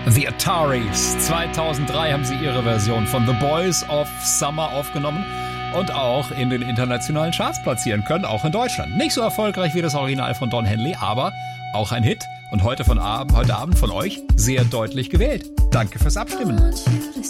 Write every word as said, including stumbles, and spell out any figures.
The Ataris. zweitausenddrei haben sie ihre Version von The Boys of Summer aufgenommen und auch in den internationalen Charts platzieren können, auch in Deutschland. Nicht so erfolgreich wie das Original von Don Henley, aber auch ein Hit und heute, von Abend, heute Abend von euch sehr deutlich gewählt. Danke fürs Abstimmen.